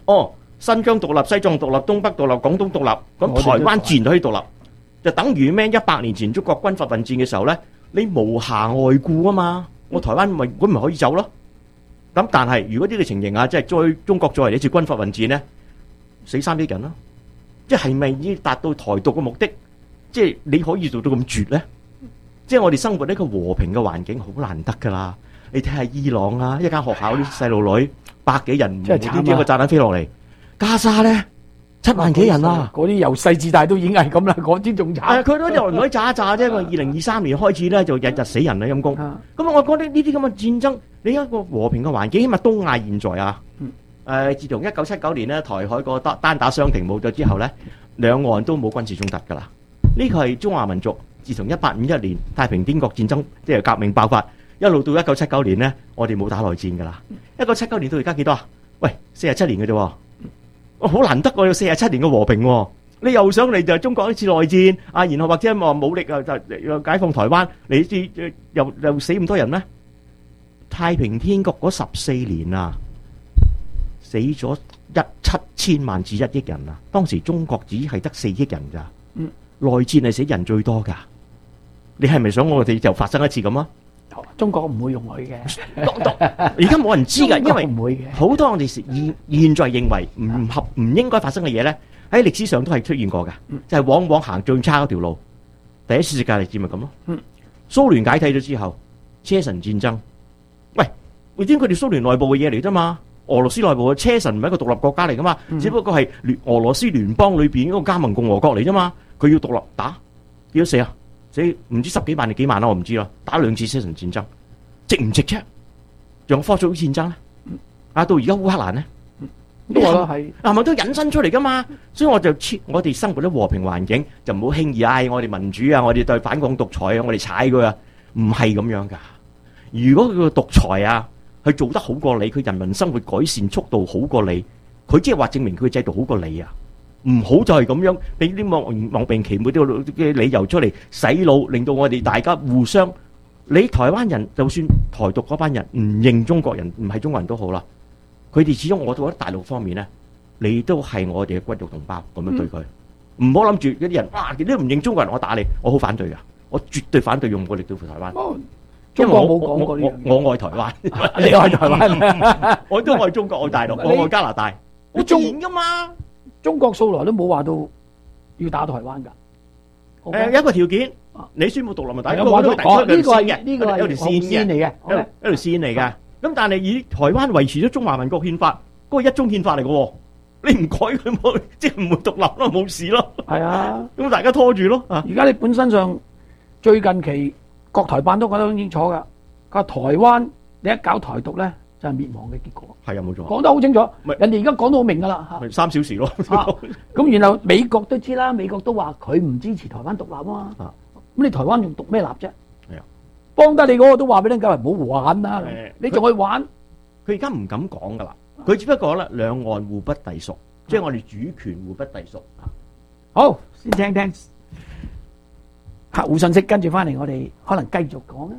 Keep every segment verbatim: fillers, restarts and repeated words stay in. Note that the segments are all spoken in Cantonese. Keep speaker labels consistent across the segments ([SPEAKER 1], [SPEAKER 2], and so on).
[SPEAKER 1] 哦，新疆獨立、西藏獨立、東北獨立、廣東獨立，咁台灣自然都可以獨立，就等於咩？一百年前中國軍閥混戰嘅時候咧，你無暇外顧啊嘛，我台灣咪咁咪可以走咯。咁但係如果呢個情形啊，即係再中國作為呢次軍閥混戰咧，死三億人啦，即係咪已經達到台獨嘅目的？即係你可以做到咁絕咧？即係我哋生活呢個和平嘅環境好難得噶啦。你睇下伊朗啊，一間學校啲細路女百幾人，
[SPEAKER 2] 即係慘啊！
[SPEAKER 1] 一個炸彈飛落嚟，加沙咧七萬幾人啊！
[SPEAKER 2] 嗰啲由細至大都已經係咁啦，嗰啲仲慘。
[SPEAKER 1] 係佢都由來炸一炸啫。二零二三年開始咧就日日死人啦，陰公。咁我覺得呢啲咁嘅戰爭，你一個和平嘅環境，起碼東亞現在啊，誒，自從一九七九年咧台海個單單打雙停冇咗之後咧，兩岸都冇軍事衝突噶啦。呢個係中華民族自從一八五一年太平天國戰爭即係革命爆發，一路到一九七九年咧，我哋冇打內戰噶啦。一九七九年到而家幾多啊？喂，四十七年嘅啫，我好難得我有四十七年嘅和平。你又想嚟就中國一次內戰啊，然後或者話武力啊就解放台灣，你知又又死咁多人咩？太平天國嗰十四年啊，死咗一七千萬至一億人啊！當時中國只係得四億人咋。嗯，內戰係死人最多噶。你係咪想我哋就發生一次咁啊？
[SPEAKER 2] 中國唔會容許嘅。
[SPEAKER 1] 而家冇人知噶，因為
[SPEAKER 2] 唔會嘅。
[SPEAKER 1] 好多我哋現現在認為唔合唔應該發生嘅嘢咧，喺歷史上都係出現過噶。嗯、就係往往行最差嗰條路。第一次世界大戰咪咁咯。嗯，蘇聯解體咗之後，車臣戰爭。喂，你知佢哋蘇聯內部嘅嘢嚟啫嘛？俄羅斯內部嘅車臣唔係一個獨立國家嚟噶嘛？嗯、只不過係聯俄羅斯聯邦裏邊嗰個加盟共和國嚟啫嘛。佢要獨立打，幾多死啊？死唔知十幾萬定幾萬啦，我唔知啦。打兩次車臣戰爭，值唔值啫？仲有科索沃戰爭咧？啊，到而家烏克蘭咧，
[SPEAKER 2] 都話啦係，
[SPEAKER 1] 係咪都引申出嚟噶嘛？所以我就切，我哋生活喺和平環境，就唔好輕易嗌我哋民主啊，我哋對反抗獨裁啊，我哋踩佢啊，唔係咁樣噶。如果佢個獨裁啊，佢做得好過你，佢人民生活改善速度好過你，佢即係話證明佢嘅制度好過你啊。唔好就係咁樣俾啲莫莫名其妙啲嘅理由出嚟洗腦，令到我哋大家互相。你台灣人就算台獨嗰班人唔認中國人，唔係中國人都好啦，佢哋始終我覺得大陸方面咧，你都係我哋嘅骨肉同胞咁樣對佢。唔好諗住嗰啲人，哇！你都唔認中國人，我打你，我好反對噶，我絕對反對用武力對付台灣。
[SPEAKER 2] 哦、中國冇講過呢樣嘢。
[SPEAKER 1] 我我愛台灣，
[SPEAKER 2] 你愛台灣，
[SPEAKER 1] 我都愛中國，愛大陸，我愛加拿大，我中噶嘛。
[SPEAKER 2] 中國素來都冇話到要打台灣噶。
[SPEAKER 1] 誒，有一個條件，你宣布獨立咪打。
[SPEAKER 2] 有話到講呢個係呢個係
[SPEAKER 1] 有條線
[SPEAKER 2] 嚟嘅，
[SPEAKER 1] 有一條線嚟嘅。咁但係以台灣維持咗中華民國憲法，嗰個一中憲法嚟嘅，你唔改佢冇，即係唔會獨立咯，冇事咯。係啊，咁大家拖住咯。
[SPEAKER 2] 而家你本身上最近期國台辦都講得好清楚噶，佢話台灣你一搞台獨咧，就係滅亡嘅結果。係啊，冇錯，講得好清楚。人哋而家講到好明噶啦，
[SPEAKER 1] 咪三小時咯。
[SPEAKER 2] 咁、啊、然後美國都知啦，美國都話佢唔支持台灣獨立啊嘛。咁、啊、你台灣仲獨咩立啫？係啊，幫得你嗰個都話俾你聽，唔好玩啦。你仲去玩？
[SPEAKER 1] 佢而家唔敢講噶啦。佢只不過咧，兩岸互不隸屬，即係我哋主權互不隸屬。
[SPEAKER 2] 好，先聽聽客戶信息，跟住翻嚟，我哋可能繼續講啊。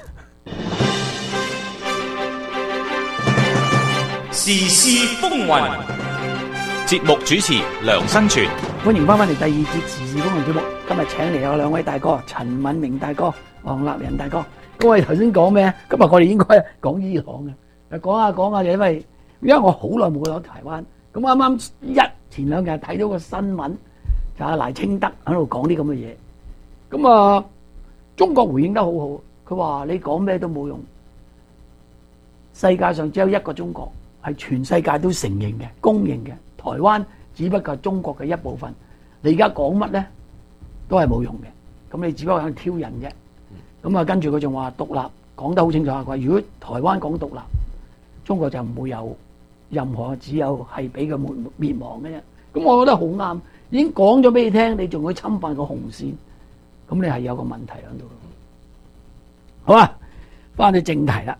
[SPEAKER 3] 時事風雲，節目主持梁新全，
[SPEAKER 2] 歡迎翻返嚟第二節時事風雲節目。今日請嚟有兩位大哥，陳敏明大哥、黃立仁大哥。各位頭先講咩？今日我哋應該講伊朗嘅，講下講下，因為因為我好耐冇去到台灣，咁啱啱一前兩日睇到個新聞，就阿賴清德喺度講啲咁嘅嘢。咁啊，中國回應得好好，佢話你講咩都冇用，世界上只有一個中國。係全世界都承認嘅、公認嘅，台灣只不過係中國嘅一部分。你而家講乜咧，都係冇用嘅。咁你只不過係挑人啫。咁啊，跟住佢仲話獨立，講得好清楚啊！佢話如果台灣講獨立，中國就唔會有任何，只有係俾佢滅滅亡嘅啫。咁我覺得好啱，已經講咗俾你聽，你仲去侵犯個紅線，咁你係有個問題喺度。好啊，翻去正題啦。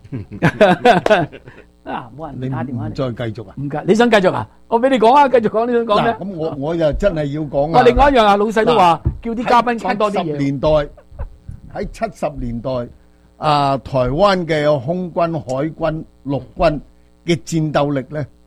[SPEAKER 2] 啊！冇人打電話嚟，
[SPEAKER 4] 再繼續啊？
[SPEAKER 2] 唔該，你想繼續啊？我俾你講啊，繼續講，你想講咩？
[SPEAKER 4] 咁我我就真係要講啊！
[SPEAKER 2] 另外一樣啊，老細都話叫啲嘉賓講多啲嘢。
[SPEAKER 4] 七十年代喺七十年代啊，台灣嘅空軍、海軍、陸軍嘅戰鬥力咧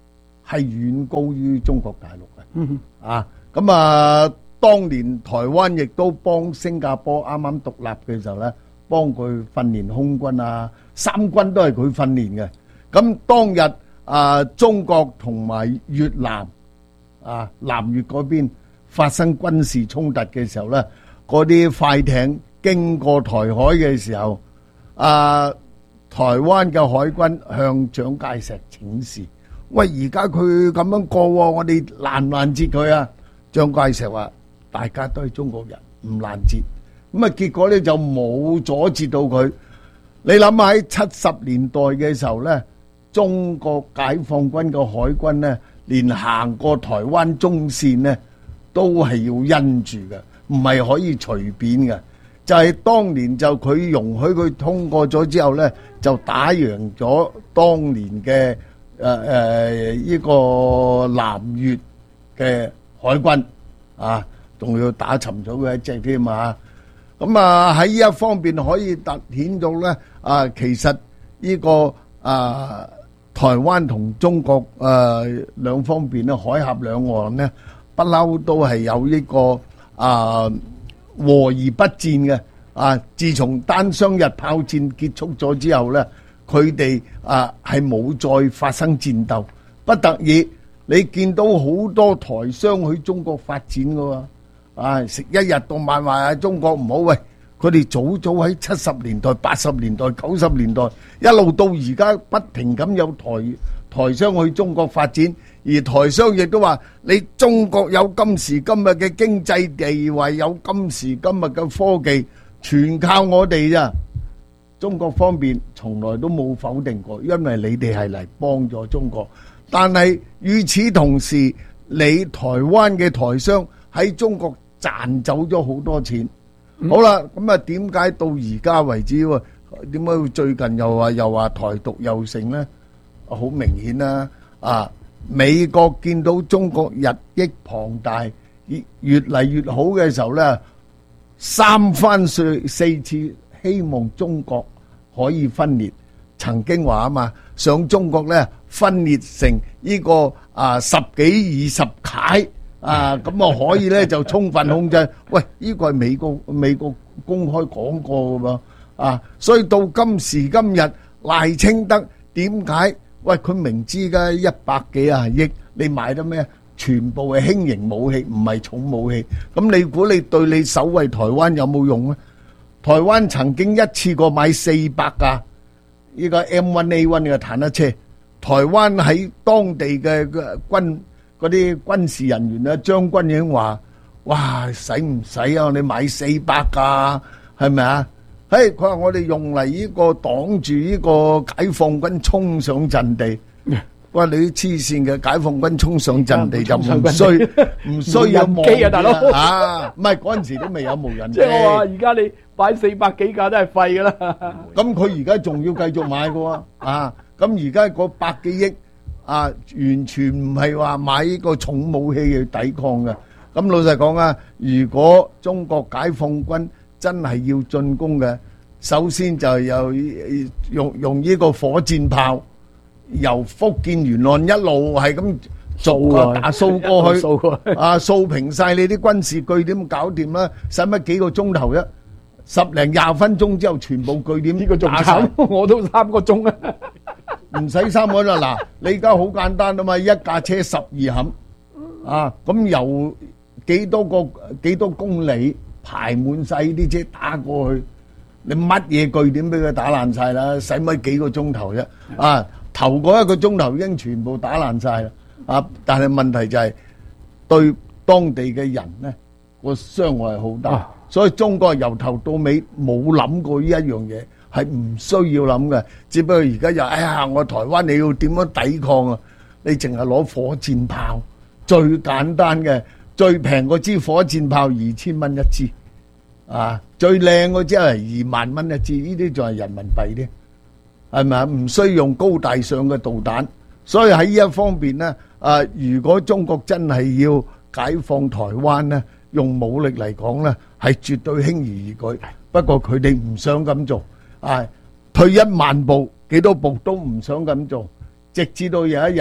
[SPEAKER 4] 係遠高於中國大陸嘅。
[SPEAKER 2] 嗯
[SPEAKER 4] 啊，咁啊，當年台灣亦都幫新加坡啱啱獨立嘅時候咧，幫佢訓練空軍啊，三軍都係佢訓練嘅。咁當日啊，中國同埋越南啊，南越嗰邊發生軍事衝突嘅時候咧，嗰啲快艇經過台海嘅時候，啊，台灣嘅海軍向蔣介石請示，喂，而家佢咁樣過喎，我哋攔唔攔截佢啊？蔣介石話：大家都係中國人，唔攔截。咁啊，結果咧就冇阻截到佢。你諗下喺七十年代嘅時候咧，中國解放軍嘅海軍咧，連行過台灣中線咧，都係要因住嘅，唔係可以隨便嘅。就係當年就佢容許佢通過咗之後咧，就打贏咗當年嘅誒誒呢個南越嘅海軍啊，仲要打沉咗佢一隻添啊！咁啊喺呢一方面可以突顯到咧啊，其實呢個啊台灣同中國誒兩方面咧，海峽兩岸咧，不嬲都係有呢個啊和而不戰嘅啊！自從單雙日炮戰結束咗之後咧，佢哋啊係冇再發生戰鬥，不得已你見到好多台商去中國發展㗎喎。啊！食一日到晚話啊中國唔好，喂，佢哋早早喺七十年代、八十年代、九十年代一路到而家，不停咁有台台商去中國發展，而台商亦都話：你中國有今時今日嘅經濟地位，有今時今日嘅科技，全靠我哋咋。中國方面從來都冇否定過，因為你哋係嚟幫助中國。但係與此同時，你台灣嘅台商喺中國賺走咗好多錢，嗯、好啦，咁啊點解到而家為止喎？點解最近又話又話台獨又成呢？好明顯啦，啊！美國見到中國日益龐大，越越嚟越好嘅時候呢，三番四四次希望中國可以分裂。曾經話啊嘛，想中國呢分裂成呢、這個啊十幾二十屆。啊，咁啊可以咧就充分控制。喂，呢個係美國美國公開講過噶噃，啊，所以到今時今日賴清德點解？喂，佢明知噶一百幾啊億，你買得咩？全部係輕型武器，唔係重武器。咁你估你對你守衛台灣有冇用咧？台灣曾經一次過買四百架呢個 M 一 A 一 嘅坦克車，台灣喺當地嘅軍。嗰啲軍事人員咧，將軍已經話：哇，使唔使啊？你買四百架，係咪啊？嘿，佢話我哋用嚟呢個擋住呢個解放軍衝上陣地。哇！你啲黐線嘅解放軍衝上陣地就唔需唔需要無人機啊，大佬啊！唔係嗰陣時都未有無人機。
[SPEAKER 2] 即係我話而家你擺四百幾架都係廢㗎啦。
[SPEAKER 4] 咁佢而家仲要繼續買㗎喎啊！咁而家嗰百幾億。啊！完全唔係話買呢個重武器去抵抗嘅。咁老實講啊，如果中國解放軍真係要進攻嘅，首先就有用用呢個火箭炮，由福建沿岸一路係咁逐個打掃過去，啊掃平晒你啲軍事據點，搞掂啦！使乜幾個鐘頭啫？十零廿分鐘之後，全部據點
[SPEAKER 2] 呢個仲慘，我都三個鐘啊！
[SPEAKER 4] 唔使三個啦，嗱，你而家好簡單啊嘛，一架車十二冚啊，咁由幾多個幾多公里排滿晒啲車打過去，你乜嘢據點俾佢打爛晒啦？使乜幾個鐘頭啫？啊，頭嗰一個鐘頭已經全部打爛晒啦！啊，但係問題就係對當地嘅人咧個傷害係好大，所以中國由頭到尾冇諗過呢一樣嘢。係唔需要諗嘅，只不過而家又哎呀，我台灣你要點樣抵抗啊？你淨係攞火箭炮，最簡單嘅，最平嗰支火箭炮二千蚊一支，啊，最靚嗰支係二萬蚊一支，呢啲仲係人民幣添，係咪啊？唔需要用高大上嘅導彈，所以喺呢一方面呢，啊，如果中國真係要解放台灣呢，用武力嚟講呢，係絕對輕而易舉。不過佢哋唔想咁做。啊！退一萬步，幾多步都唔想咁做，直至到有一日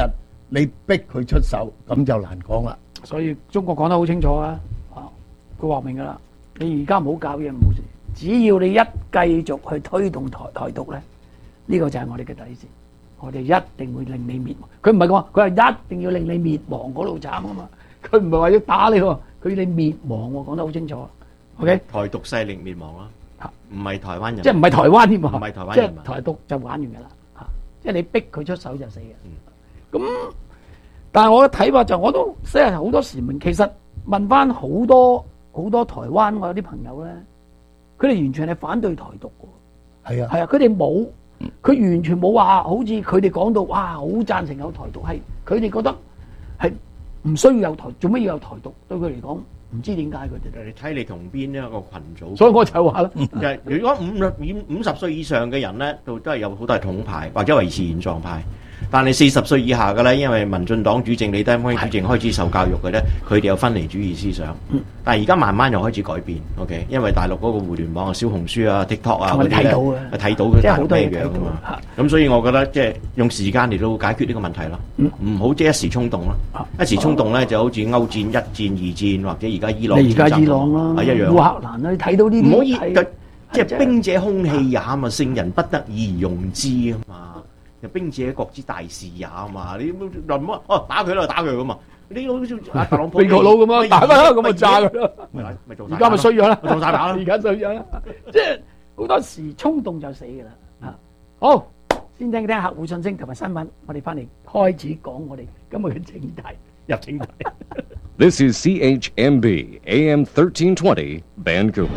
[SPEAKER 4] 你逼佢出手，咁就難講啦。
[SPEAKER 2] 所以中國講得好清楚啊，啊，佢話明噶啦，你而家唔好搞嘢冇事，只要你一繼續去推動台台獨咧，呢個就係我哋嘅底線，我哋一定會令你滅亡。佢唔係講，佢係一定要令你滅亡嗰度慘啊嘛，佢唔係話要打你喎，佢要你滅亡喎，講得好清楚。OK，
[SPEAKER 1] 台獨勢力滅亡啦，唔係台灣人，
[SPEAKER 2] 即係唔係台灣添喎，
[SPEAKER 1] 唔係台灣
[SPEAKER 2] 即
[SPEAKER 1] 人
[SPEAKER 2] 係台獨就玩完噶啦，嚇！即係你逼佢出手就死嘅。咁、嗯，但係我嘅睇法就我都即係好多時問，其實問翻好多好多台灣我有啲朋友咧，佢哋完全係反對台獨嘅。
[SPEAKER 4] 係啊，
[SPEAKER 2] 係啊，佢哋冇，佢完全冇話好似佢哋講到哇好贊成有台獨，係佢哋覺得係唔需要有台，做乜要有台獨？對佢嚟講。唔知點解佢哋，
[SPEAKER 1] 你睇你同邊一個群組，
[SPEAKER 2] 所以我就話啦，
[SPEAKER 1] 就係如果五五十歲以上嘅人咧，都都係有好多係統派或者維持現狀派。但係四十歲以下嘅咧，因為民進黨主政、李登輝主政開始受教育嘅咧，佢哋有分離主義思想。但係而家慢慢又開始改變。OK， 因為大陸嗰個互聯網啊、小紅書啊、TikTok 啊嗰啲咧，睇到嘅大陸咩樣啊嘛。咁所以我覺得即係用時間嚟到解決呢個問題咯。唔好即係一時衝動咯。一時衝動咧就好似歐戰、一戰、二戰或者而家伊朗戰爭。
[SPEAKER 2] 而家伊朗啦，
[SPEAKER 1] 係一樣。
[SPEAKER 2] 烏克蘭啦，你睇到呢啲。
[SPEAKER 1] 唔可以即係兵者兇器也嘛，聖人不得已而用之啊嘛。兵者國之大事也啊嘛，你諗乜哦打佢啦，打佢咁嘛，你好似阿特朗普美國佬咁啊，打翻啦，咁咪炸佢咯，咪做而家咪衰咗啦，做晒把啦，而家衰咗啦，即係好多時衝動就死噶啦。啊，好，先聽聽客戶信息同埋新聞，我哋翻嚟開始講我哋今日嘅正題，入正題。
[SPEAKER 5] This is C H M B A M thirteen twenty Vancouver。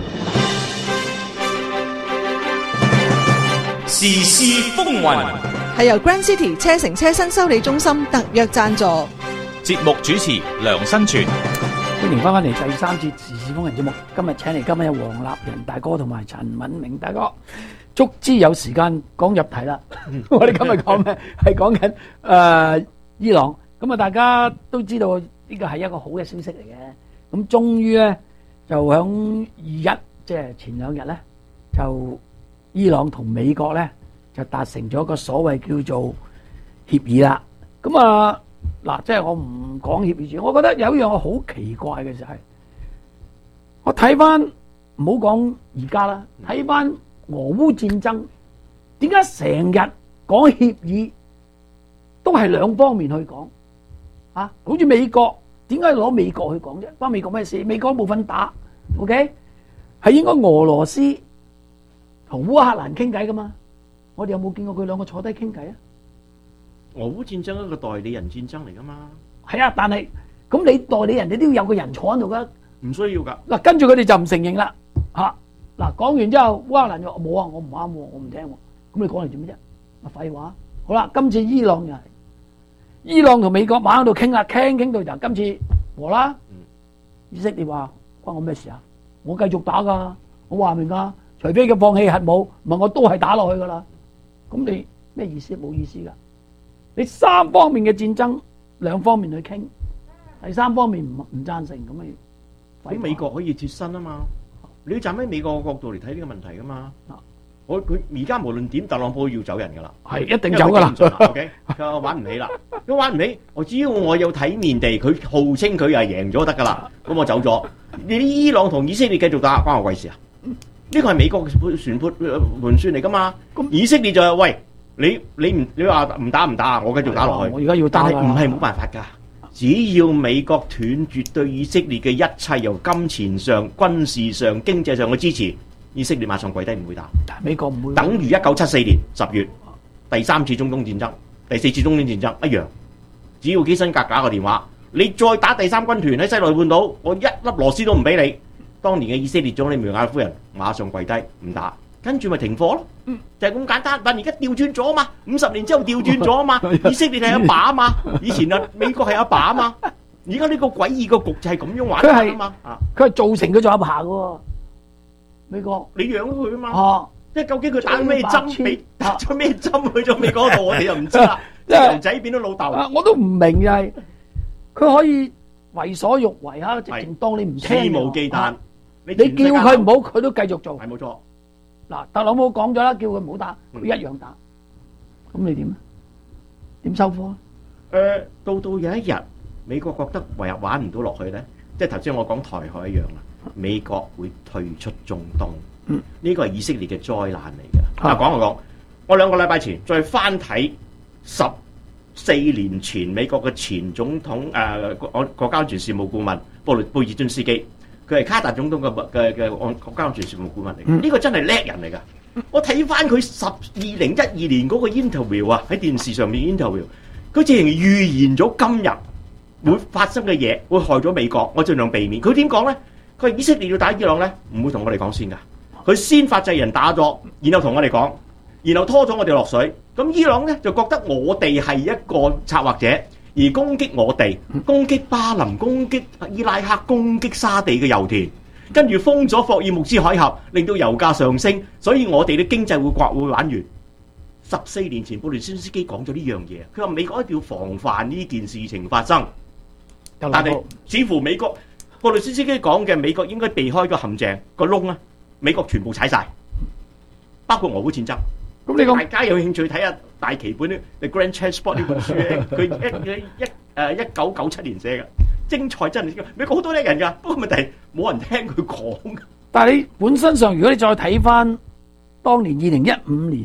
[SPEAKER 3] 時事風雲
[SPEAKER 6] 係由 Grand City 車城車新修理中心特約贊助。
[SPEAKER 3] 節目主持梁新全，
[SPEAKER 2] 歡迎翻返嚟第三節時事風雲節目。今日請嚟今日有黃立仁大哥同埋陳敏明大哥，足之有時間講入題啦。我哋今日講咩？係講緊誒伊朗。咁啊，大家都知道呢個係一個好嘅消息嚟嘅。咁終於咧就響二一，即係前兩日咧就。伊朗同美國咧就達成咗一個所謂叫做協議啦。咁啊嗱，即係我唔講協議住，我覺得有一樣我好奇怪嘅就係，我睇翻唔好講而家啦，睇翻俄烏戰爭，點解成日講協議都係兩方面去講啊？好似美國點解攞美國去講啫？關美國咩事？美國冇份打 ，OK， 係應該俄羅斯同烏克蘭傾偈噶嘛？我哋有冇見過佢兩個坐低傾偈啊？
[SPEAKER 1] 俄烏戰爭一個代理人戰爭嚟噶嘛？
[SPEAKER 2] 係啊，但係咁你代理人，你都要有個人坐喺度噶。唔
[SPEAKER 1] 需要噶。
[SPEAKER 2] 嗱，跟住佢哋就唔承認啦。嚇嗱，講完之後，烏克蘭就冇啊，我唔啱喎，我唔聽喎。咁你講嚟做咩啫？咪廢話。好啦，今次伊朗又係伊朗同美國晚喺度傾啦，傾傾到就今次和啦。以色列話關我咩事啊？我繼續打噶，我話明噶。除非佢放棄核武，唔係我都係打落去噶啦。咁你咩意思？冇意思噶。你三方面嘅戰爭，兩方面去傾，第三方面唔唔贊成咁咪？
[SPEAKER 1] 咁美國可以脫身啊嘛？你要站喺美國嘅角度嚟睇呢個問題噶嘛？我佢而家無論點，特朗普要走人噶啦，
[SPEAKER 2] 係一定走噶啦。
[SPEAKER 1] OK，佢玩唔起啦，咁玩唔起，我只要我有體面地，佢號稱佢係贏咗得噶啦，咁我走咗。你啲伊朗同以色列繼續打，關我鬼事啊？呢個係美國嘅船盤盤算嚟噶嘛？以色列就係喂你你唔你話唔打唔打，我繼續打落去。
[SPEAKER 2] 我而家要打，
[SPEAKER 1] 但係唔係冇辦法㗎。只要美國斷絕對以色列嘅一切由金錢上、軍事上、經濟上嘅支持，以色列馬上跪低唔會打。
[SPEAKER 2] 美國唔會。
[SPEAKER 1] 等於一九七四年十月第三次中東戰爭、第四次中東戰爭一樣。只要基辛格打個電話，你再打第三軍團喺西奈半島，我一粒螺絲都唔俾你。當年嘅以色列總理梅亞夫人馬上跪低唔打，跟住咪停火咯，嗯、就係咁簡單。但而家調轉咗啊嘛，五十年之後調轉咗啊嘛，以色列係阿爸啊嘛，以前啊美國係阿爸啊嘛，而家呢個詭異個局就係咁樣玩啊嘛，
[SPEAKER 2] 佢係造成佢做阿爸嘅美國，
[SPEAKER 1] 你養佢啊嘛，
[SPEAKER 2] 啊
[SPEAKER 1] 即係究竟佢打咩針俾打咗咩針去咗美國度，我哋又唔知啦，即係由仔變咗老豆、
[SPEAKER 2] 啊，我都唔明就係佢可以為所欲為啊，直情當你唔聽，
[SPEAKER 1] 肆無忌憚。
[SPEAKER 2] 你叫佢唔好，佢都繼續做。
[SPEAKER 1] 係冇錯。
[SPEAKER 2] 嗱，特朗普講咗啦，叫佢唔好打，佢一樣打。咁你點啊？點收科啊？
[SPEAKER 1] 誒，到到有一日，美國覺得唯有玩唔到落去咧，即係頭先我講台海一樣啦，美國會退出中東。
[SPEAKER 2] 嗯，
[SPEAKER 1] 呢個係以色列嘅災難嚟嘅。啊，講就講，我兩個禮拜前再翻睇十四年前美國嘅前總統誒國國家安全事務顧問布雷貝爾津斯基，佢係卡達總統嘅嘅嘅國家安全事務顧問嚟嘅。呢、嗯、個真係叻人嚟㗎。我睇翻佢十二零一二年嗰個 interview 啊，喺電視上面 interview， 佢直情預言咗今日會發生嘅嘢，會害咗美國。我盡量避免。佢點講咧？佢話以色列要打伊朗咧，唔會同我哋講先㗎。佢先發制人打咗，然後同我哋講，然後拖咗我哋落水。咁伊朗咧就覺得我哋係一個策劃者，而攻擊我哋，攻擊巴林，攻擊伊拉克，攻擊沙地嘅油田。跟住封咗霍爾木茲海峽，令到油價上升，所以我哋嘅經濟會刮會玩完。十四年前布雷津斯基講咗呢樣嘢，佢話美國一定要防範呢件事情發生。但係似乎美國布雷津斯基講嘅美國應該避開個陷阱個窿啊，美國全部踩晒，包括俄烏戰爭。咁你講大家有興趣睇下大棋本咧，《The Grand Chess Sport》呢本書咧，佢一一誒一九九七年寫嘅。精彩真係，美國好多叻人㗎，不過問題冇人聽佢講。
[SPEAKER 2] 但係你本身上，如果你再睇翻當年二零一五年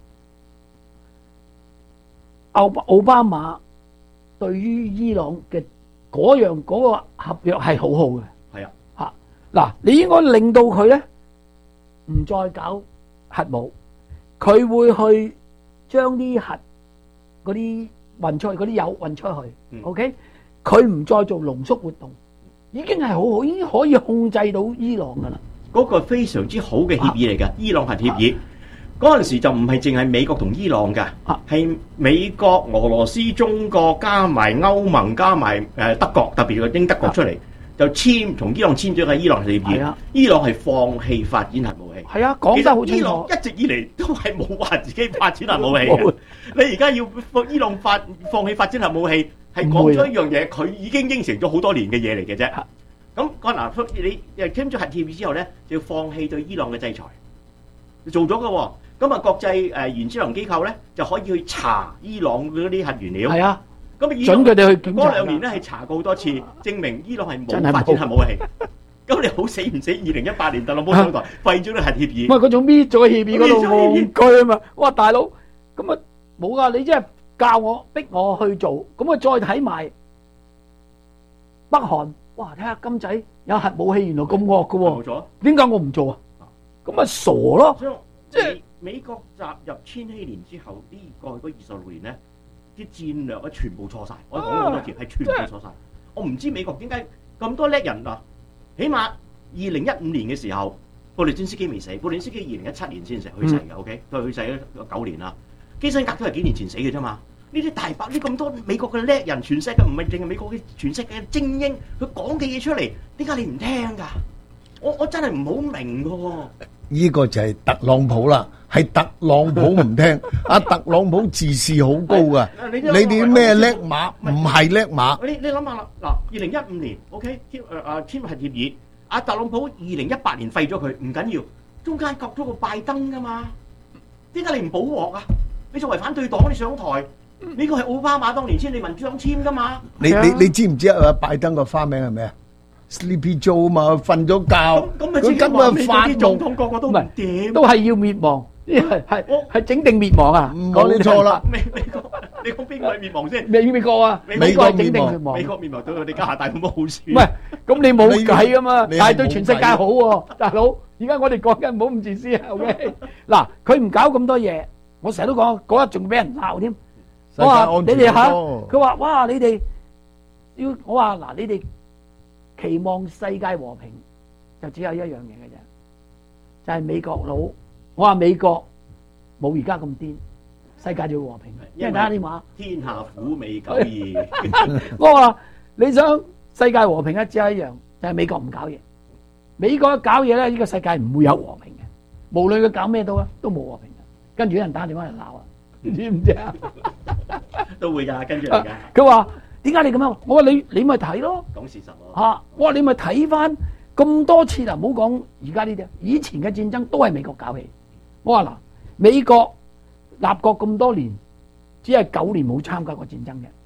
[SPEAKER 2] 奧奧巴馬對於伊朗嘅嗰樣嗰個合約係好好嘅。
[SPEAKER 1] 係啊，
[SPEAKER 2] 嚇嗱，你應該令到佢咧唔再搞核武，佢會去將啲核嗰啲運出去，嗰啲油運出去。嗯、OK。佢唔再做濃縮活動，已經係好好，已經可以控制到伊朗噶啦。
[SPEAKER 1] 嗰個非常之好嘅協議嚟㗎，啊、伊朗核協議。嗰陣、啊、時就唔係淨係美國同伊朗㗎，係、啊、美國、俄羅斯、中國加埋歐盟加埋誒德國，特別係英德國出嚟、啊、就簽同伊朗簽咗個伊朗核協議。啊、伊朗係放棄發展核武器。係啊，講得好清楚。伊朗一直以嚟都係冇話自己發展核武器嘅。你而家要伊朗發放棄發展核武器？係講咗一樣嘢，佢已經應承咗好多年嘅嘢嚟嘅啫。咁講嗱，你簽咗核協議之後咧，就要放棄對伊朗嘅制裁，做咗嘅喎。咁啊，國際誒原子能機構咧就可以去查伊朗嗰啲核原料。係啊，咁準佢哋去檢查。嗰兩年咧係查過好多次，證明伊朗係冇發展核武器。咁你好死唔死？二零一八年特朗普上台廢咗啲核協議。唔係嗰種搣咗個協議嗰度戇居啊嘛！哇，大佬咁啊冇噶，你即係。教我逼我去做，咁我再睇埋北韓，哇！睇下金仔有核武器，原來咁惡㗎喎。冇錯。點解我唔做啊？咁咪傻咯。即係美國踏入千禧年之後，呢過去嗰二十六年咧，啲戰略咧全部錯晒。我講好多次，係全部錯晒。我唔知美國點解咁多叻人啊？起碼二零一五年嘅時候，布雷津斯基未死，布雷津斯基二零一七年先成去世嘅。OK，佢去世咗九年啦。基辛格都係幾年前死嘅啫嘛。呢啲大白，呢咁多美國嘅叻人，全世界唔係淨係美國嘅，全世界嘅精英，佢講嘅嘢出嚟，點解你唔聽㗎？我我真係唔好明㗎。呢個就係特朗普啦，係特朗普唔聽。阿特朗普自視好高㗎，你哋咩叻馬？唔係叻馬。你你諗下啦，嗱，二零一五年 OK 簽誒誒簽核協議，阿特朗普二零一八年廢咗佢，唔緊要，中間割咗個拜登㗎嘛？點解你唔補鑊啊？你作為反對黨，你上台。呢個係奧巴馬當年先，你民主黨簽噶嘛？你你你知唔知啊？拜登個花名係咩啊 ？Sleepy Joe 嘛，瞓咗覺。咁咪佢根本發夢，總統個個都唔掂，都係要滅亡，係係係整定滅亡啊！冇錯啦。美美國，你講邊個係滅亡先？美美國啊，美國係整定滅亡。美國滅亡對我哋加拿大冇乜好處。唔係，咁你冇計噶嘛？但係對全世界好喎，大佬。而家我哋講緊唔好咁自私啊。OK，嗱，佢唔搞咁多嘢，我成日都講嗰日仲俾人鬧添。我話你哋吓，佢話哇你哋要我話嗱，你哋期望世界和平就只有一樣嘢嘅啫，就係美國佬。我話美國冇而家咁癲，世界就要和平。因為睇下啲話，天下苦味久矣。我話你想世界和平咧，只有一樣，就係美國唔搞嘢。美國一搞嘢咧，呢個世界唔會有和平嘅。無論佢搞咩都啊，都冇和平嘅。跟住有人打電話嚟鬧啊！你知唔知啊？都會㗎，跟住嚟㗎。佢話點解你咁樣？我話你你咪睇咯，講事實咯。嚇！我話你咪睇翻咁多次啦，唔好講而家呢啲，以前嘅戰爭都係美國搞起。我話嗱，美國立國咁多年，只係九年冇參加過戰爭嘅，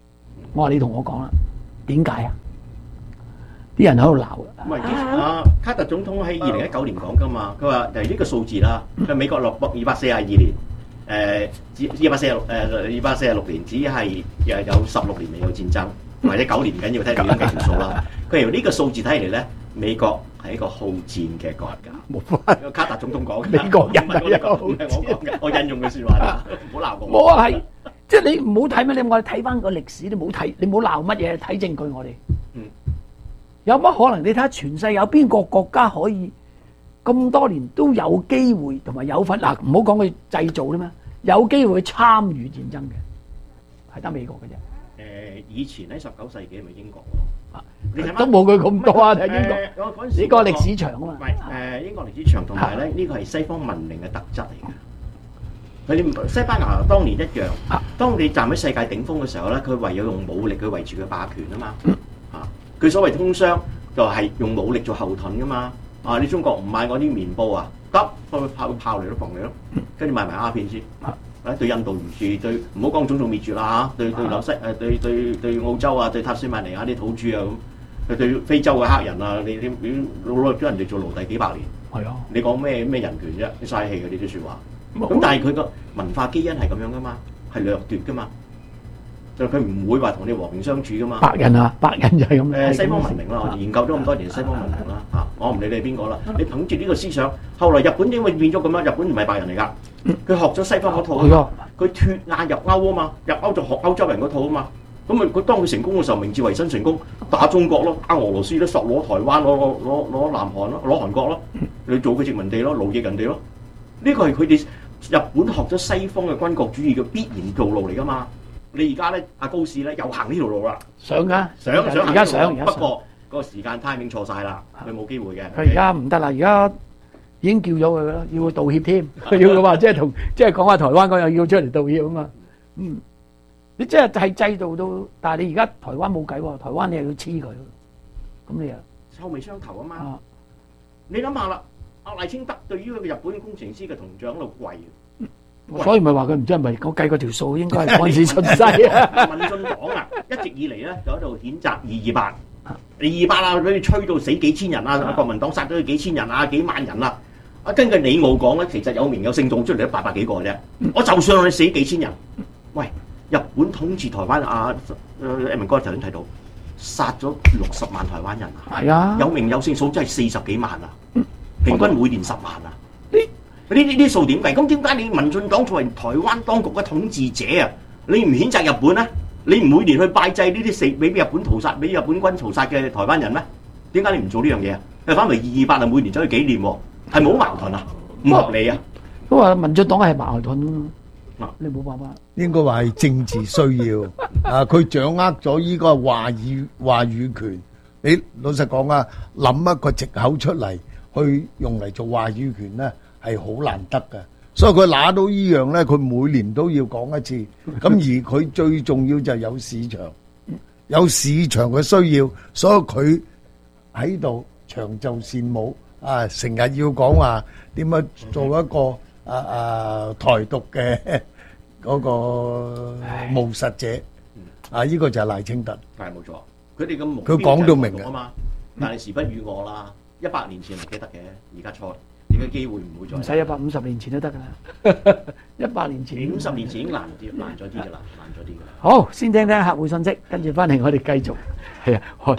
[SPEAKER 2] 我話你同我講啦，點解啊？啲人喺度鬧
[SPEAKER 1] 唔係啊，卡特總統喺二零一九年講噶嘛，佢話誒呢個數字啦，佢美國落博二百四十二年，誒二百四十六誒二百四十六年，只係誒有十六年未有戰爭，或者九年唔緊要，睇你點計條數啦。佢由呢個數字睇嚟咧，美國係一個好戰嘅國家。
[SPEAKER 2] 冇法，
[SPEAKER 1] 卡特總統講嘅，
[SPEAKER 2] 美國人係一個好
[SPEAKER 1] 唔係我講嘅，我引用嘅説話啦，唔好鬧我。
[SPEAKER 2] 冇啊，係即係你唔好睇咩？你我哋睇翻個歷史，你唔好睇，你唔好鬧乜嘢，睇證據我哋。
[SPEAKER 1] 嗯。
[SPEAKER 2] 有乜可能？你睇下全世界有邊個國家可以咁多年都有機會同埋有份嗱？唔好講佢製造啦咩？有機會去參與戰爭嘅，係得美國嘅啫。
[SPEAKER 1] 誒，以前喺十九世紀咪英國咯，
[SPEAKER 2] 你睇都冇佢咁多啊！睇英國，
[SPEAKER 1] 嗰陣時
[SPEAKER 2] 呢個歷史長啊嘛。
[SPEAKER 1] 唔係誒，英國歷史長，同埋咧呢個係西方文明嘅特質嚟嘅。佢哋西班牙當年一樣，當你站喺世界頂峰嘅時候咧，佢唯有用武力去維持佢霸權啊嘛。佢所謂通商就係用武力做後盾噶嘛，啊！你中國唔買我啲棉布啊，得佢炮炮嚟都防你咯，跟住買埋鴉片先，啊！對印度如是，對唔好講種族滅絕啦嚇，對對紐西誒對對對澳洲啊，對塔斯馬尼亞啲土著啊咁，對非洲嘅黑人啊，你你你攞攞咗人哋做奴隸幾百年，
[SPEAKER 2] 係啊！
[SPEAKER 1] 你講咩咩人權啫？你嘥氣嘅呢啲説話。咁但係佢個文化基因係咁樣噶嘛，係掠奪噶嘛。就佢唔會話同你和平相處噶嘛。白人啊，白人就係咁。誒，西方文明啦，我研究咗咁多年西方文明啦，嚇，我唔理你係邊個啦。你憑住呢個思想，後來日本點會變咗咁樣？日本唔係白人嚟㗎，佢學咗西方嗰套啊嘛，佢脫亞入歐啊嘛，入歐就學歐洲人嗰套啊嘛。咁咪佢當佢成功嘅時候，明治維新成功，打中國咯，打俄羅斯咯，索攞台灣，攞攞攞攞南韓咯，攞韓國咯，你做佢殖民地咯，奴役人哋咯。呢個係佢哋日本學咗西方嘅軍國主義嘅必然道路嚟㗎嘛。你而家咧，阿高士咧又行呢條路啦，
[SPEAKER 2] 想㗎，
[SPEAKER 1] 想想
[SPEAKER 2] 而家想，而家
[SPEAKER 1] 不過個時間 timing 錯晒啦，佢冇機會嘅。
[SPEAKER 2] 佢而家唔得啦，而家已經叫咗佢啦，要佢道歉添，佢要佢話即係同即係講下台灣嗰樣要出嚟道歉啊嘛。嗯，你即係係制度到，但係你而家台灣冇計喎，台灣你又要黐佢，咁你啊
[SPEAKER 1] 臭味相投啊嘛。啊你諗下啦，阿賴清德對於個日本工程師嘅銅像喺度跪。
[SPEAKER 2] 所以咪話佢唔知係咪我計過條數，應該係嗰陣時出世啊！
[SPEAKER 1] 民進黨啊，一直以嚟咧就喺度譴責二二八，二二八啊，佢吹到死幾千人啊，國民黨殺咗佢幾千人啊，幾萬人啊！啊，根據李敖講咧，其實有名有姓做出嚟都八百幾個啫，我就算你死幾千人，喂，日本統治台灣啊，誒明哥頭先提到殺咗六十萬台灣人啊，
[SPEAKER 2] 係啊，
[SPEAKER 1] 有名有姓數真係四十幾萬啊，平均每年十萬啊。呢啲啲數點計？咁點解你民進黨作為台灣當局嘅統治者啊，你唔譴責日本咧？你唔每年去拜祭呢啲死俾日本屠殺、俾日本軍屠殺嘅台灣人咩？點解你唔做呢樣嘢啊？誒，反為二二八啊，每年走去紀念，係冇矛盾啊？唔合理啊？
[SPEAKER 2] 都話民進黨係矛盾啊！你冇辦法。
[SPEAKER 4] 應該話係政治需要啊！佢掌握咗依個話語話語權。你老實講啊，諗一個藉口出嚟去用嚟做話語權咧，係好難得嘅，所以佢拿到依樣咧，佢每年都要講一次。咁而佢最重要就係有市場，有市場嘅需要，所以佢喺度長袖善舞啊，成日要講話點樣做一個啊啊台獨嘅嗰個務實者啊！依個就係賴清德，
[SPEAKER 1] 係冇錯。佢哋嘅目標
[SPEAKER 4] 佢講到明嘅
[SPEAKER 1] 啊嘛，但係時不與我啦。一百年前係記得嘅，而家錯。而家機會唔會再。
[SPEAKER 2] 唔使一百五十年前都得噶啦，一百年前。
[SPEAKER 1] 五十年前已經難啲，難咗啲噶啦，難咗啲噶啦。
[SPEAKER 2] 好，先聽聽客戶信息，跟住翻嚟我哋繼續。係啊，開。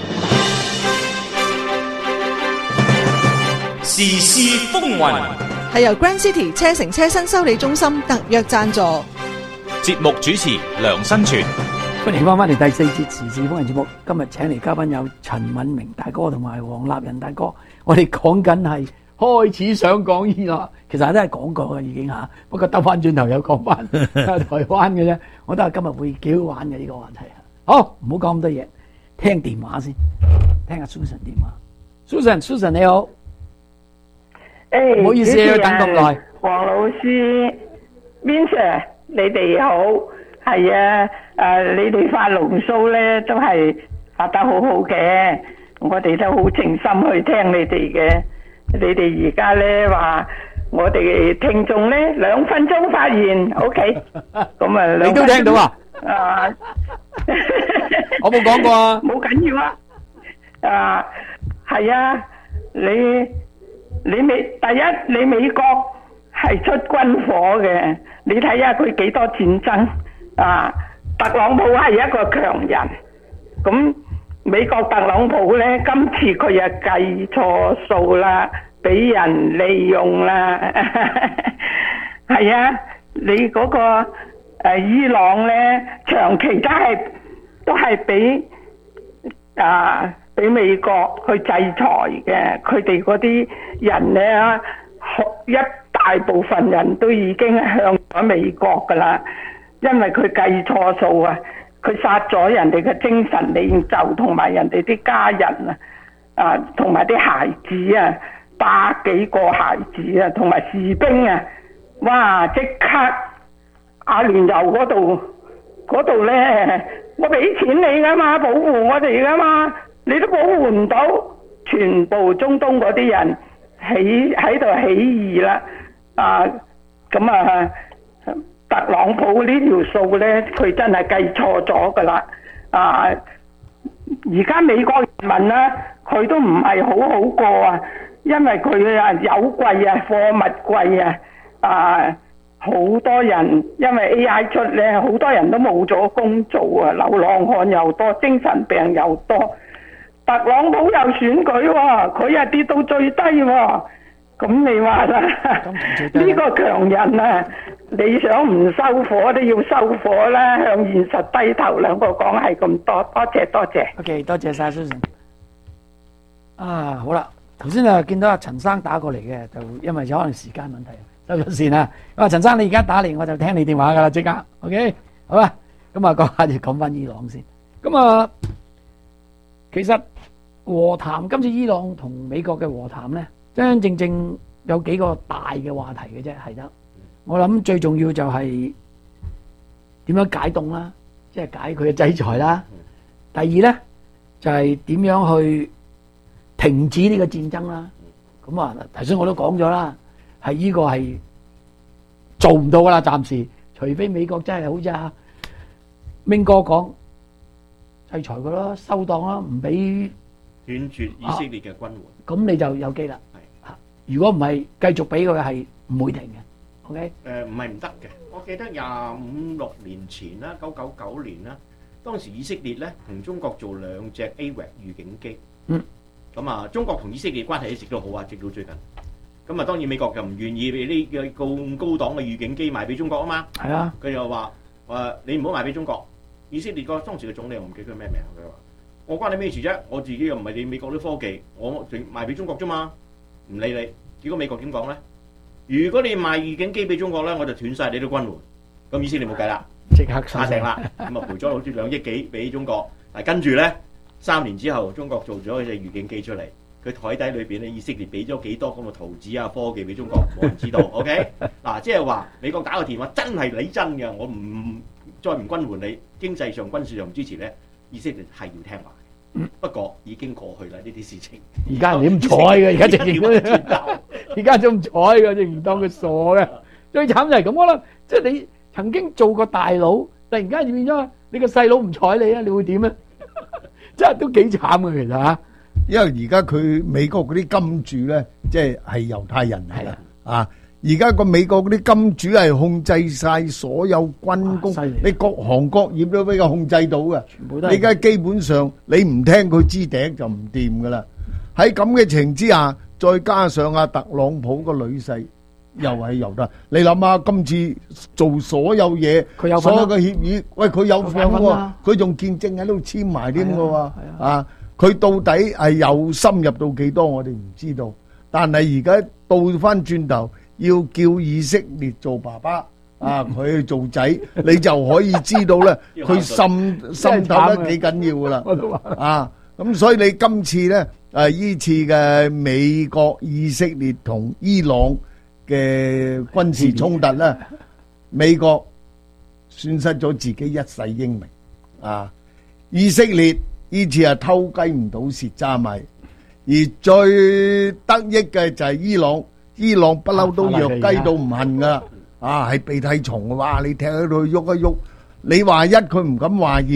[SPEAKER 3] 時事風雲
[SPEAKER 6] 係由 Grand City 車城車新修理中心特約贊助。
[SPEAKER 3] 節目主持梁新全。
[SPEAKER 2] 歡迎翻翻嚟第四節時事風雲節目。今日請嚟嘉賓有陳敏明大哥同埋黃立仁大哥。我哋講緊係。開始想講伊朗，其實我都係講過嘅已經嚇，不過兜翻轉頭又講翻台灣嘅啫。我都係今日會幾好玩嘅呢個話題。好，唔好講咁多嘢，聽電話先，聽下 Susan 電話。Susan，Susan 你好，誒，唔好意思要等咁耐。
[SPEAKER 7] 黃老師 ，Vincent 你哋好，係啊，誒你哋發龍鬚咧都係發得好好嘅，我哋都好靜心去聽你哋嘅。你哋而家咧話我哋聽眾咧兩分鐘發言 ，OK，咁啊，
[SPEAKER 2] 你都聽到啊？
[SPEAKER 7] 啊，
[SPEAKER 2] 我冇講過啊。
[SPEAKER 7] 冇緊要啊。啊，係啊，你你美第一，你美國係出軍火嘅，你睇下佢幾多戰爭啊！特朗普係一個強人，咁美國特朗普咧，今次佢又計錯數啦，俾人利用啦，係啊！你嗰個誒伊朗咧，長期都係都係俾啊俾美國去制裁嘅，佢哋嗰啲人咧，一大部分人都已經向咗美國噶啦。因為佢計錯數啊，佢殺咗人哋嘅精神領袖同埋人哋啲家人啊，啊同埋啲孩子啊，百幾個孩子啊，同埋士兵啊，哇！即刻阿聯酋嗰度嗰度咧，我俾錢你噶嘛，保護我哋噶嘛，你都保護唔到，全部中東嗰啲人起喺度起義啦，啊咁啊！特朗普呢條數呢，佢真係計錯咗噶啦！啊，而家美國人民呢，佢都唔係好好過啊，因為佢啊油貴啊，貨物貴啊，啊好多人因為 A I 出呢，好多人都冇咗工做啊，流浪漢又多，精神病又多。特朗普又選舉喎，佢又跌到最低喎。咁你話啦，呢個強人啊，你想唔收火都要收火啦，向現實低頭。兩個講係咁多，多謝多謝。
[SPEAKER 2] OK， 多謝晒 Susan。啊，好啦，頭先啊見到阿陳生打過嚟嘅，就因為有可能時間問題收咗線啦。咁啊，陳生你而家打嚟，我就聽你電話噶啦，即刻。OK，好啦，咁啊講下就講翻伊朗先。咁啊，其實和談今次伊朗同美國嘅和談咧。真真正正有幾個大嘅話題嘅啫，係得。我諗最重要就係點樣解凍啦，即係解佢嘅制裁啦。第二咧就係點樣去停止呢個戰爭啦。咁啊，頭先我都講咗啦，係呢個係做唔到噶啦，暫時，除非美國真係好似阿明哥講，制裁佢咯，收檔啦，唔俾
[SPEAKER 1] 斷絕以色列嘅軍援。
[SPEAKER 2] 咁你就有機啦。如果唔係繼續俾佢係唔會停嘅 ，OK？
[SPEAKER 1] 誒唔係唔得嘅，我記得廿五六年前啦，九九九年啦，當時以色列咧同中國做兩隻 A W A C 預警機，
[SPEAKER 2] 嗯，
[SPEAKER 1] 咁啊中國同以色列關係一直都好啊，直到最近，咁啊當然美國就唔願意俾呢個咁高檔嘅預警機賣俾中國啊嘛，
[SPEAKER 2] 係啊，
[SPEAKER 1] 佢就話誒你唔好賣俾中國，以色列個當時嘅總理我唔記得佢咩名，佢話我關你咩事啫，我自己又唔係你美國啲科技，我淨賣俾中國啫嘛。唔理你，結果美國點講咧？如果你賣預警機俾中國咧，我就斷晒你啲軍援。咁以色列冇計啦，
[SPEAKER 2] 即刻
[SPEAKER 1] 殺成啦。咁啊賠咗好似兩億幾俾中國。但係跟住咧，三年之後，中國做咗隻預警機出嚟，佢台底裏邊咧，以色列俾咗幾多咁嘅圖紙啊科技俾中國，冇人知道。OK，嗱，即係話美國打個電話真係你真嘅，我唔再唔軍援你，經濟上、軍事上唔支持咧，以色列係要聽話。不過已經過去啦，呢啲事情。
[SPEAKER 2] 而家你唔睬嘅，而家直情而家仲唔睬嘅，直情當佢傻嘅。最慘就係咁啦，即係你曾經做個大佬，突然間變咗你個細佬唔睬你啊，你會點咧？真係都幾慘嘅其實嚇。
[SPEAKER 4] 因為而家佢美國嗰啲金主咧，即係係猶太人嚟啦啊！而家個美國嗰啲金主係控制晒所有軍工，你各行各業都俾佢控制到嘅。
[SPEAKER 2] 全部都係。
[SPEAKER 4] 你而家基本上你唔聽佢支笛就唔掂噶啦。喺咁嘅情之下，再加上阿特朗普個女婿又係猶太，你諗下今次做所有嘢，
[SPEAKER 2] 佢有份
[SPEAKER 4] 所有嘅協議，喂佢有份喎，佢仲見證喺度簽埋添嘅喎，啊佢到底係有深入到幾多我哋唔知道，但係而家倒翻轉頭。要叫以色列做爸爸啊，佢去做仔，你就可以知道咧，佢滲滲透得幾緊要噶啦啊！咁所以你今次咧，誒依次嘅美國、以色列同伊朗嘅軍事衝突咧，美國損失咗自己一世英名啊！以色列依次係偷雞唔到蝕渣米，而最得益嘅就係伊朗。伊朗不嬲都弱雞到唔恨噶，啊係鼻涕蟲，哇！你踢喺度喐一喐，你話一佢唔敢話二，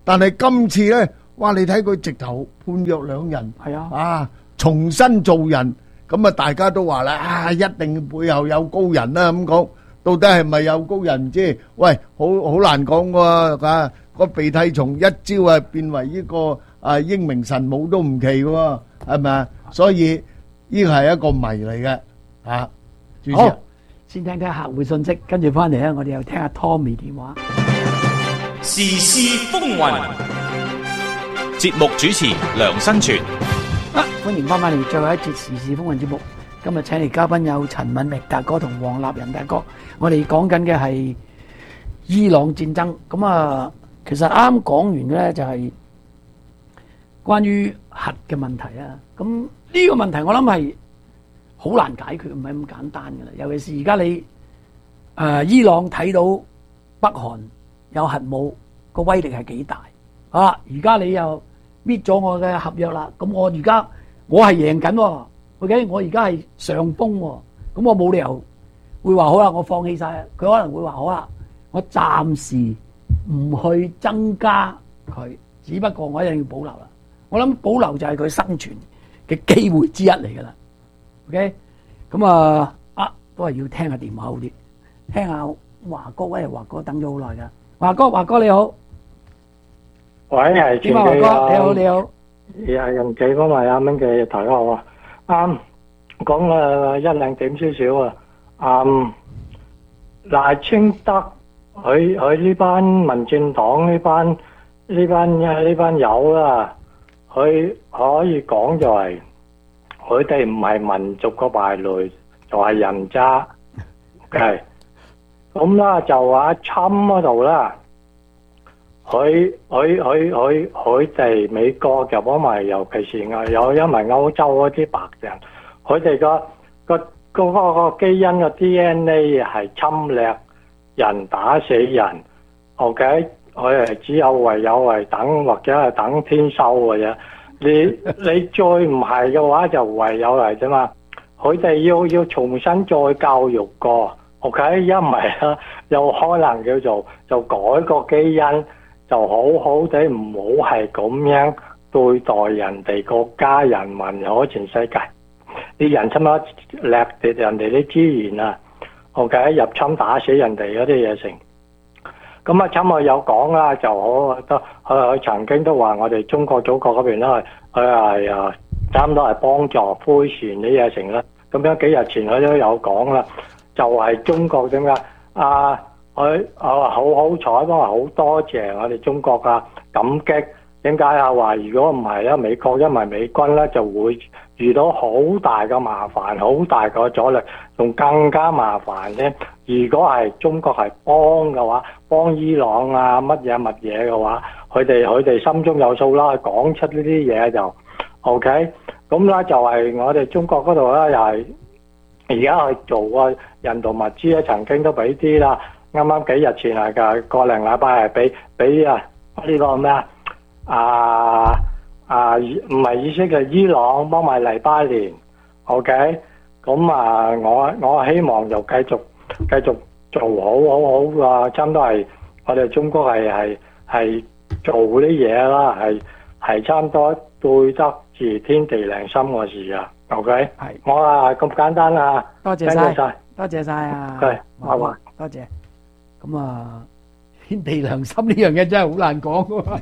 [SPEAKER 4] 但係今次咧，哇！你睇佢直頭判若兩人，
[SPEAKER 2] 係啊，
[SPEAKER 4] 啊，重新做人，咁啊，大家都話啦，啊，一定背後有高人啦，咁講，到底係咪有高人唔知？喂，好好難講喎，啊，個鼻涕蟲一朝啊變為呢個啊英明神武都唔奇喎，係咪啊？所以呢個係一個謎嚟嘅，啊，主持人。
[SPEAKER 2] 好，先聽聽客戶信息，跟住翻嚟咧，我哋又聽下 Tommy 電話。
[SPEAKER 3] 時事風雲，節目主持梁新全。
[SPEAKER 2] 啊，歡迎翻返嚟最後一節時事風雲節目。今日請嚟嘉賓有陳敏明大哥同黃立仁大哥。我哋講緊嘅係伊朗戰爭。咁啊，其實啱講完嘅咧就係關於核嘅問題啊。咁呢個問題我諗係好難解決，唔係咁簡單噶啦。尤其是而家你誒、呃、伊朗睇到北韓有核武，個威力係幾大啊！而家你又搣咗我嘅合約啦，咁我而家我係贏緊喎，OK？我而家係上風喎，咁我冇理由會話好啦，我放棄晒。佢可能會話好啦，我暫時唔去增加佢，只不過我一定要保留啦。我諗保留就係佢生存嘅機會之一嚟噶啦，OK？咁啊啊，都係要聽下電話好啲，聽下華哥，喂，華哥等咗好耐噶。華哥，華哥你好，
[SPEAKER 8] 喂，係
[SPEAKER 2] 點啊？華哥你好，你好，
[SPEAKER 8] 係人記嗰位阿明嘅大家好啊。啱講啊一兩點少少啊。嗯，賴清德佢佢呢班民進黨呢班呢班呢班友啦，佢可以講就係佢哋唔係民族個敗類，就係人渣。係。咁啦，就話侵嗰度啦，佢佢佢佢佢哋美國就幫埋，尤其是啊有因為歐洲嗰啲白人，佢哋個個個個個基因個 D N A 係侵略人打死人 ，OK， 佢係只有唯有係等或者係等天收嘅啫。你你再唔係嘅話，就唯有係啫嘛。佢哋要要重新再教育過。OK， 一唔係啦，有可能叫做就改個基因，就好好地唔好係咁樣對待人哋國家人民，可全世界啲人差唔多掠奪人哋啲資源啊 ！OK， 入侵打死人哋嗰啲嘢成。咁啊，侵我有講啦，就好都佢佢曾經都話我哋中國祖國嗰邊咧，佢係啊差唔多係幫助灰船啲嘢成啦。咁樣幾日前佢都有講啦。就係中國點解啊？佢啊好好彩，幫我好多謝我哋中國啊，感激。點解啊？話如果唔係咧，美國因為美軍咧就會遇到好大嘅麻煩，好大個阻力，仲更加麻煩咧。如果係中國係幫嘅話，幫伊朗啊乜嘢乜嘢嘅話，佢哋佢哋心中有數啦，講出呢啲嘢就 OK。咁咧就係我哋中國嗰度咧又係。而家去做個人道物資咧，曾經都俾啲啦。啱啱幾日前係㗎，個零禮拜係俾俾啊呢個咩啊啊啊唔係以色列，伊朗幫埋黎巴嫩。OK，咁啊，我我希望就繼續繼續做好好好啊，差唔多係我哋中國係係係做啲嘢啦，係係差唔多對得住天地良心嘅事啊！OK，係我啊咁簡單啊，
[SPEAKER 2] 多謝晒，多謝晒啊，
[SPEAKER 8] 係，
[SPEAKER 2] 好啊，多謝。咁啊，天地良心呢樣嘢真係好難講噶。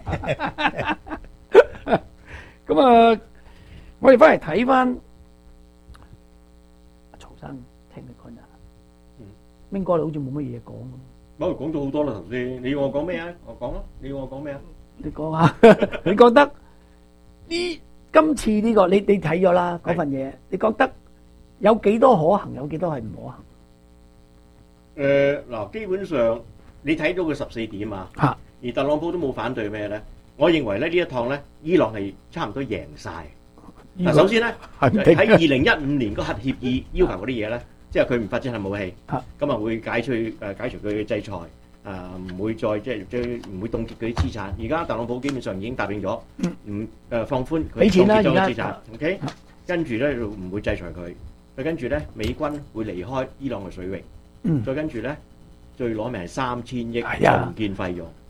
[SPEAKER 2] 咁啊，我哋翻嚟睇翻曹生聽你講啊，明哥你好似冇乜嘢講咁。
[SPEAKER 1] 我講咗好多啦，頭先你要我講咩啊？我講咯，你要我講咩啊？
[SPEAKER 2] 你講下，你覺得呢？今次呢個你你睇咗啦嗰份嘢，你覺得有幾多可行，有幾多係唔可行？
[SPEAKER 1] 誒嗱，基本上你睇到佢十四點啊，而特朗普都冇反對咩咧？我認為咧呢一趟咧，伊朗係差唔多贏晒。嗱，首先咧喺二零一五年個核協議要求嗰啲嘢咧，即係佢唔發展核武器，咁啊會解除誒解除佢嘅制裁。誒唔會再即係即係唔會凍結佢啲資產。而家特朗普基本上已經答應咗，唔誒放寬佢凍結咗嘅資產。OK，跟住咧就唔會制裁佢。再跟住咧，美軍會離開伊朗嘅水域。再跟住咧，最攞命係三千億重建費用。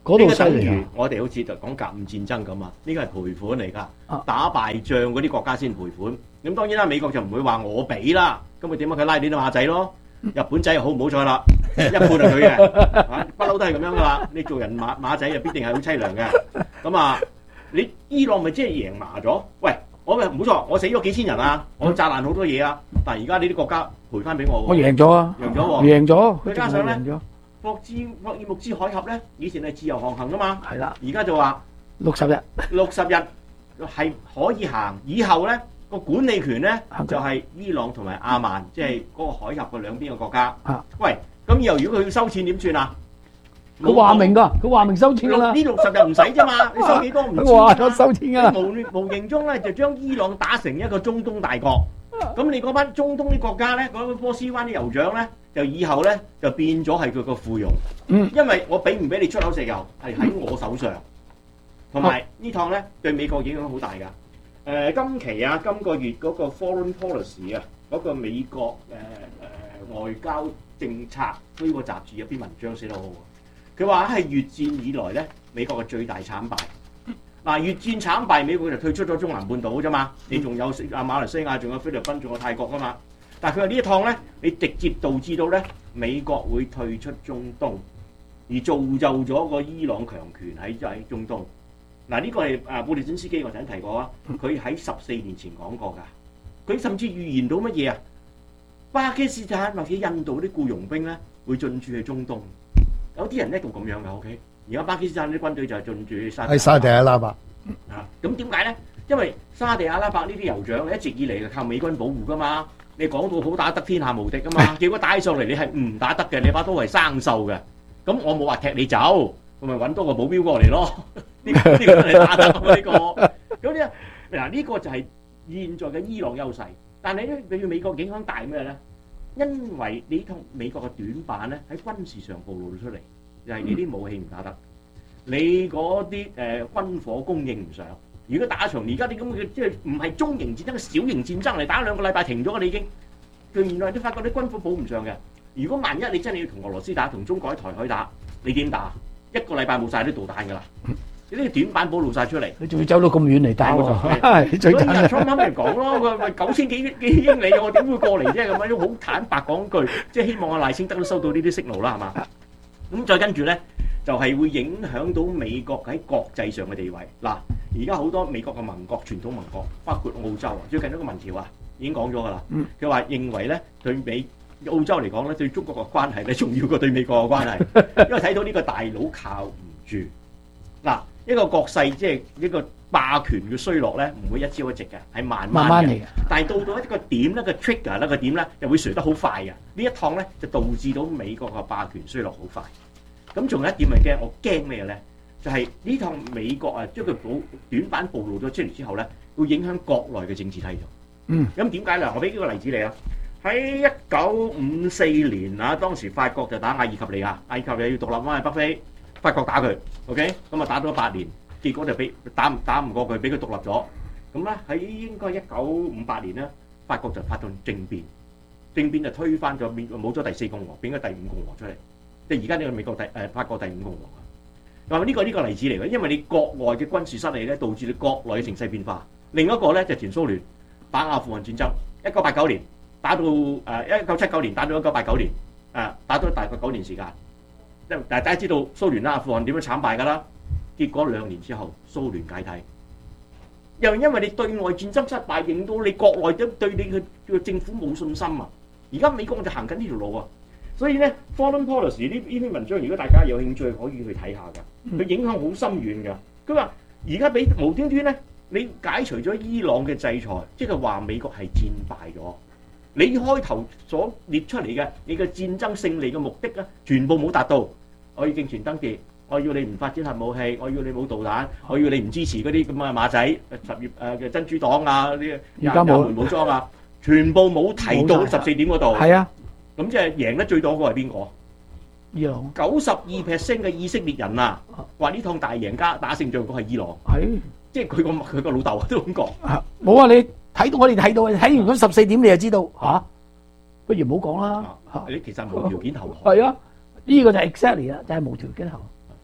[SPEAKER 2] 嗰度
[SPEAKER 1] 呢個等於
[SPEAKER 2] 犀利啊！
[SPEAKER 1] 我哋好似就講甲午戰爭咁啊，呢個係賠款嚟㗎
[SPEAKER 2] 啊，
[SPEAKER 1] 打敗仗嗰啲國家先賠款。咁當然啦，美國就唔會話我俾啦，咁佢點解佢拉你啲馬仔咯？日本仔好唔好彩啦，一半係佢嘅，啊不嬲都係咁樣㗎啦。你做人馬馬仔就必定係好凄涼嘅。咁啊，你伊朗咪即係贏麻咗？喂，我咪冇錯，我死咗幾千人啊，我炸爛好多嘢啊，但係而家呢啲國家賠翻俾我喎。
[SPEAKER 2] 我贏咗啊！
[SPEAKER 1] 贏咗喎
[SPEAKER 2] 贏咗。
[SPEAKER 1] 佢加上咧
[SPEAKER 2] 贏咗
[SPEAKER 1] 霍茲霍爾木茲海峽咧，以前係自由航行㗎嘛，
[SPEAKER 2] 係啦，
[SPEAKER 1] 而家就話
[SPEAKER 2] 六十日
[SPEAKER 1] 六十日係可以行，以後咧個管理權咧
[SPEAKER 2] 行
[SPEAKER 1] 就係伊朗同埋阿曼，即係嗰個海峽嘅兩邊嘅國家。
[SPEAKER 2] 啊
[SPEAKER 1] 喂，咁以後如果佢要收錢點算啊？
[SPEAKER 2] 佢話明㗎，佢話明收錢㗎啦。
[SPEAKER 1] 呢六十日唔使啫嘛，你收幾多唔知
[SPEAKER 2] 佢話咗
[SPEAKER 1] 㗎嘛。
[SPEAKER 2] 收錢㗎啦。
[SPEAKER 1] 無無形中咧就將伊朗打成一個中東大國。咁你嗰班中東啲國家咧，嗰個波斯灣啲酋長咧，就以後咧就變咗係佢個附庸。
[SPEAKER 2] 嗯，
[SPEAKER 1] 因為我俾唔俾你出口石油係喺我手上，同埋呢趟咧對美國影響好大㗎。誒、呃，今期啊，今個月嗰個 Foreign Policy 啊，嗰個美國誒誒、呃、外交政策呢個雜誌有篇文章寫得好好。佢話係越戰以來咧，美國嘅最大慘敗。嗱，越戰慘敗，美國就退出咗中南半島啫嘛。你仲有啊馬來西亞，仲有菲律賓，仲有泰國㗎嘛。但係佢話呢一趟咧，你直接導致到咧美國會退出中東，而造就咗個伊朗強權喺喺中東。嗱，呢個係啊布列津斯基我曾經提過啊，佢喺十四年前講過㗎。佢甚至預言到乜嘢啊？巴基斯坦或者印度啲僱傭兵咧會進駐去中東。有啲人咧仲咁樣嘅 ，OK。而家巴基斯坦啲軍隊就係進駐沙
[SPEAKER 4] 喺沙地阿拉伯
[SPEAKER 1] 啊。咁點解咧？因為沙地阿拉伯呢啲酋長一直以嚟就靠美軍保護㗎嘛。你講到好打得天下無敵㗎嘛，結果打起上嚟你係唔打得嘅，你把刀係生鏽嘅。咁我冇話踢你走，我咪揾多個保鏢過嚟咯。呢、呢個呢、呢個真係打得呢、呢個。咁咧嗱，呢個就係現在嘅伊朗優勢。但係咧對美國影響大咩咧？因為你同美國嘅短板咧喺軍事上暴露咗出嚟，就係、是、你啲武器唔打得，你嗰啲誒軍火供應唔上。如果打一場而家啲咁嘅即係唔係中型戰爭，小型戰爭嚟打兩個禮拜停咗，你已經佢原來你發覺啲軍火補唔上嘅。如果萬一你真係要同俄羅斯打，同中國喺台海打，你點打？一個禮拜冇晒啲導彈㗎啦，你呢個短板暴露晒出嚟。
[SPEAKER 2] 你仲要走到咁遠嚟打喎？
[SPEAKER 1] 最近阿 Trump 咪講咯，佢咪九千幾幾英里，我點會過嚟啫？咁樣都好坦白講句，即係希望阿賴清德都收到呢啲息怒啦，係嘛？咁再跟住咧，就係、是、會影響到美國喺國際上嘅地位。嗱，而家好多美國嘅盟國、傳統盟國，包括澳洲啊，最近一個民調啊，已經講咗㗎啦。佢話認為咧，對美澳洲嚟講咧，對中國嘅關係咧，重要過對美國嘅關係，因為睇到呢個大佬靠唔住。嗱，一個國勢即係一個霸權嘅衰落咧，唔會一朝一夕嘅，係慢慢
[SPEAKER 2] 慢慢嚟嘅。
[SPEAKER 1] 但係到到一個點咧，個 trigger 咧個點咧，又會垂得好快嘅。呢一趟咧就導致到美國嘅霸權衰落好快。咁仲有一點係驚，我驚咩咧？就係、是、呢趟美國啊，將佢保短板暴露咗出嚟之後咧，會影響國內嘅政治態度。
[SPEAKER 2] 嗯。
[SPEAKER 1] 咁點解咧？我俾幾個例子你啊。喺一九五四年啊，當時法國就打阿爾及利亞，阿爾及利亞要獨立翻去北非，法國打佢 ，OK，咁啊打咗八年，結果就俾打唔打唔過佢，俾佢獨立咗。咁咧喺應該一九五八年咧，法國就發動政變，政變就推翻咗，冇咗第四共和，變咗第五共和出嚟。即係而家呢個美國第誒、呃、法國第五共和啊。咁呢個呢、這個例子嚟嘅，因為你國外嘅軍事失利咧，導致你國內嘅情勢變化。另一個咧就係、前蘇聯打阿富汗戰爭，一九八九年。打到誒一九七九年，打到一九八九年，誒打咗大概九年時間。因為大家知道蘇聯啦、阿富汗點樣慘敗㗎啦，結果兩年之後蘇聯解體。又因為你對外戰爭失敗，令到你國內都對你嘅政府冇信心啊。而家美國就行緊呢條路啊，所以咧 Foreign Policy 呢呢篇文章，如果大家有興趣可以去睇下㗎，佢影響好深遠㗎。佢話而家俾無端端咧，你解除咗伊朗嘅制裁，即係話美國係戰敗咗。你開頭所列出嚟嘅你嘅戰爭勝利嘅目的咧，全部冇達到。我要政權登記，我要你唔發展核武器，我要你冇導彈，我要你唔支持嗰啲咁嘅馬仔十月誒嘅珍珠黨啊，啲
[SPEAKER 2] 而家冇
[SPEAKER 1] 門武裝啊，全部冇提到十四點嗰度。
[SPEAKER 2] 係啊，
[SPEAKER 1] 咁即係贏得最多嗰個係邊個？
[SPEAKER 2] 伊朗
[SPEAKER 1] 九十二 percent 嘅以色列人啊，話呢趟大贏家打勝仗嗰係伊朗。
[SPEAKER 2] 係，
[SPEAKER 1] 即係佢個佢個老豆都咁講。
[SPEAKER 2] 冇啊！你睇到我哋睇到，睇完嗰十四點你就知道嚇、啊，不如唔好講啦嚇。
[SPEAKER 1] 你其實無條件投降。
[SPEAKER 2] 係啊，呢、這個就係 exactly 啦，就係無條件投降。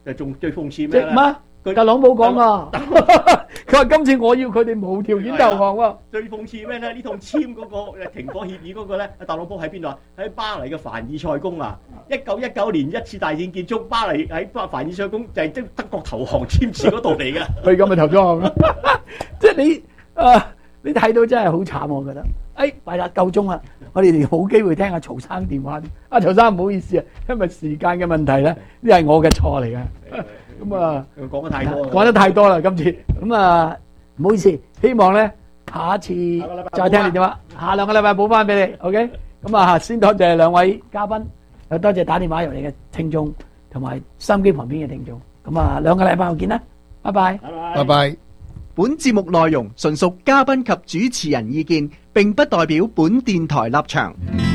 [SPEAKER 1] 就仲最諷刺
[SPEAKER 2] 即
[SPEAKER 1] 咩咧？
[SPEAKER 2] 咩？
[SPEAKER 1] 佢
[SPEAKER 2] 特朗普講啊，佢話今次我要佢哋無條件投降喎。
[SPEAKER 1] 最諷刺咩咧？呢趟簽嗰個誒停火協議嗰個咧，特朗普喺邊度啊？喺巴黎嘅凡爾賽宮啊！一九一九年一次大戰結束，巴黎喺巴凡爾賽宮就係即德國投降簽字嗰度嚟嘅。
[SPEAKER 2] 佢咁咪投降，即係你啊！你睇到真係好慘，我覺得。誒，係啦，夠鐘啦，我哋哋冇機會聽下曹生電話。阿曹生唔好意思啊，因為時間嘅問題咧，呢係我嘅錯嚟嘅。咁啊，
[SPEAKER 1] 講得太多，
[SPEAKER 2] 講得太多啦，今次。咁啊，唔好意思，希望咧下一次再聽你電話，下兩個禮拜補翻俾你。OK。咁啊，先多謝兩位嘉賓，又多謝打電話入嚟嘅聽眾，同埋收音機旁邊嘅聽眾。咁啊，兩個禮拜後見啦，拜拜。
[SPEAKER 4] 拜拜。
[SPEAKER 9] 本節目內容純屬嘉賓及主持人意見，並不代表本電台立場。